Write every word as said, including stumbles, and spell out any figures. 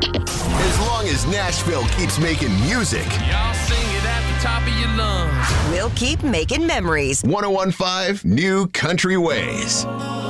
As long as Nashville keeps making music. Y'all sing it at the top of your lungs. We'll keep making memories. one oh one point five New Country Ways.